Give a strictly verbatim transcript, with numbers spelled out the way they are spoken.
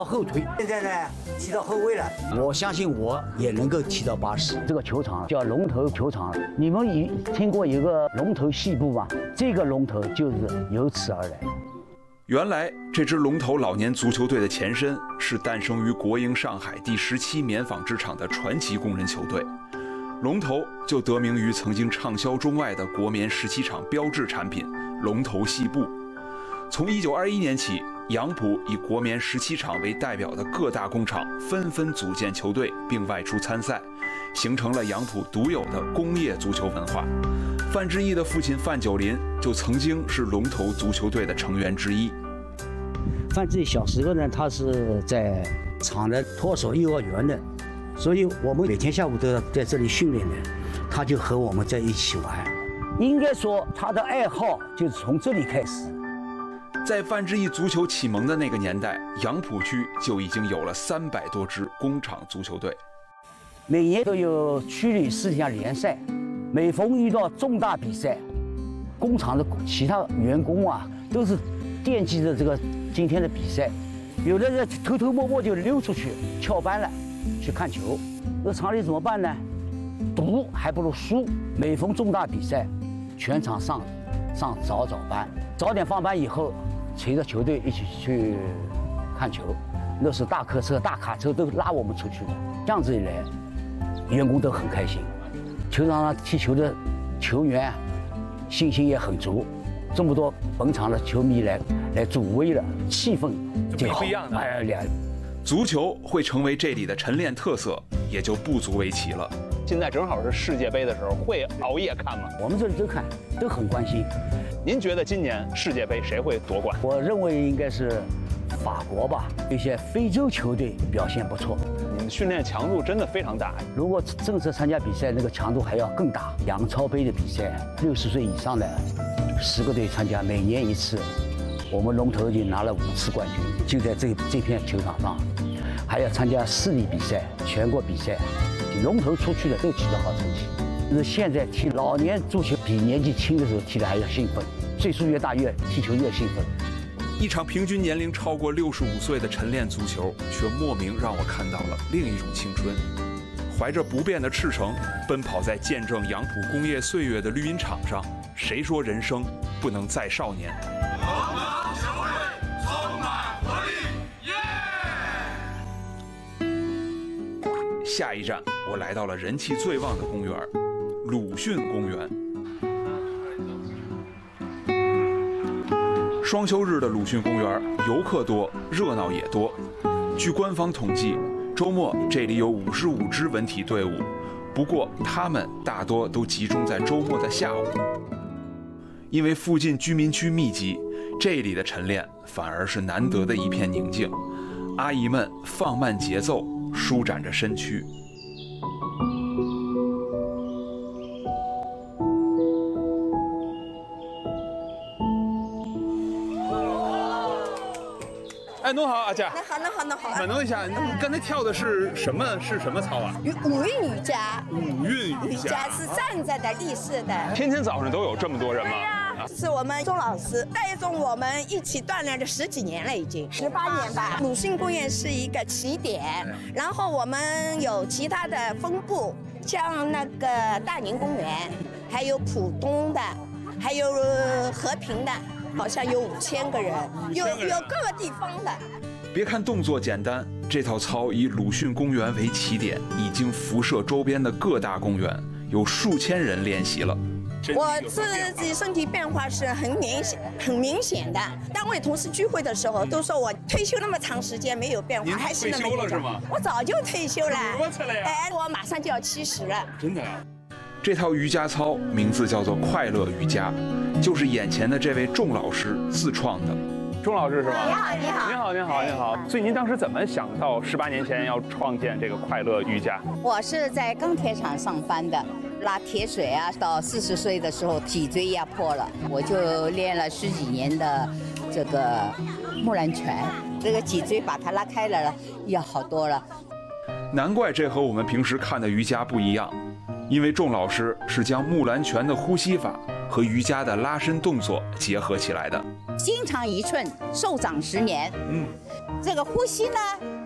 后腿， 现在呢踢到后卫了。 我相信我也能够踢到八十。这个球场叫龙头球场，你们已听过一个龙头戏部吗？这个龙头就是由此而来。 原来这支龙头老年足球队的前身是诞生于国营上海第十七棉纺织厂的传奇工人球队。龙头就得名于曾经畅销中外的国棉十七厂标志产品龙头细布。从一九二一年起，杨浦以国棉十七厂为代表的各大工厂纷纷组建球队并外出参赛，形成了杨浦独有的工业足球文化。范志毅的父亲范九林就曾经是龙头足球队的成员之一。 范志毅小时候呢，他是在厂的托手幼儿园的，所以我们每天下午都要在这里训练的，他就和我们在一起玩。应该说他的爱好就是从这里开始。 在范志毅足球启蒙的那个年代，杨浦区就已经有了三百多支工厂足球队， 每年都有区里四项联赛。每逢遇到重大比赛，工厂的其他员工啊，都是惦记着这个今天的比赛，有的人偷偷摸摸就溜出去翘班了，去看球。那厂里怎么办呢？赌还不如输。每逢重大比赛，全场上上早早班，早点放班以后，随着球队一起去看球。那时大客车、大卡车都拉我们出去的，这样子一来，员工都很开心。球场上踢球的球员信心也很足，这么多本场的球迷来来助威了，气氛就不一样的。 哎呀， 足球会成为这里的晨练特色，也就不足为奇了。 现在正好是世界杯的时候，会熬夜看吗？ 我们这里都看，都很关心。 您觉得今年世界杯谁会夺冠？ 我认为应该是法国吧，一些非洲球队表现不错。 你们训练强度真的非常大。 如果正式参加比赛，那个强度还要更大。杨超杯的比赛，六十岁以上的十个队参加，每年一次。我们龙头已经拿了五次冠军，就在这这片球场上。还要参加市里比赛、全国比赛，龙头出去的都取得好成绩。那现在踢老年足球比年纪轻的时候踢的还要兴奋，岁数越大越踢球越兴奋。 一场平均年龄超过六十五岁的晨练足球，却莫名让我看到了另一种青春。怀着不变的赤诚，奔跑在见证杨浦工业岁月的绿茵场上，谁说人生不能再少年？ 我们球队充满活力，耶！ 下一站，我来到了人气最旺的公园——鲁迅公园。双休日的鲁迅公园，游客多，热闹也多。据官方统计，周末这里有五十五支文体队伍，不过他们大多都集中在周末的下午。因为附近居民区密集，这里的晨练反而是难得的一片宁静。阿姨们放慢节奏，舒展着身躯。 哎，侬好，阿姐。 那好，那好，那好。 反问一下，你刚才跳的是什么？是什么操啊？ 五韵瑜伽。 五韵瑜瑜伽是站着的、立式的。 天天早上都有这么多人吗？ 是我们钟老师带动我们一起锻炼了十几年了，已经十八年吧。鲁迅公园是一个起点，然后我们有其他的分部，像那个大宁公园，还有浦东的，还有和平的。好像有五千个人，有有各个地方的。 别看动作简单，这套操以鲁迅公园为起点，已经辐射周边的各大公园，有数千人练习了。 我自己身体变化是很明显、很明显的。单位同事聚会的时候都说我退休那么长时间没有变化，还是那么退休了是吗？ 我早就退休了。 多次了呀？ 哎，我马上就要七十了。 真的啊？ 这套瑜伽操名字叫做快乐瑜伽，就是眼前的这位仲老师自创的。 钟老师是吗？ 你好，你好， 你好，你好，你好。所以您当时怎么想到十八年前要创建这个快乐瑜伽？ 我是在钢铁厂上班的，拉铁水啊，到四十岁的时候脊椎压迫了，我就练了十几年的这个木兰拳，这个脊椎把它拉开了，要好多了。 难怪这和我们平时看的瑜伽不一样。因为仲老师是将木兰拳的呼吸法和瑜伽的拉伸动作结合起来的。 筋长一寸，寿长十年。嗯，这个呼吸呢，